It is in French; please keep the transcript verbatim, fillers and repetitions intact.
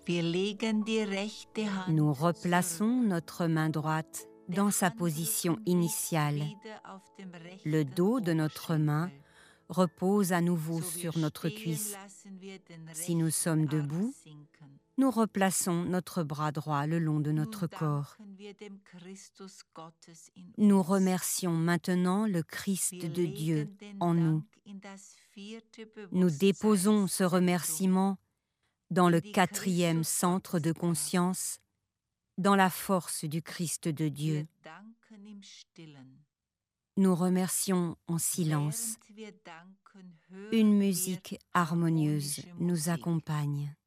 Nous replaçons notre main droite dans sa position initiale. Le dos de notre main repose à nouveau sur notre cuisse. Si nous sommes debout, nous replaçons notre bras droit le long de notre corps. Nous remercions maintenant le Christ de Dieu en nous. Nous déposons ce remerciement dans le quatrième centre de conscience, dans la force du Christ de Dieu. Nous remercions en silence. Une musique harmonieuse nous accompagne.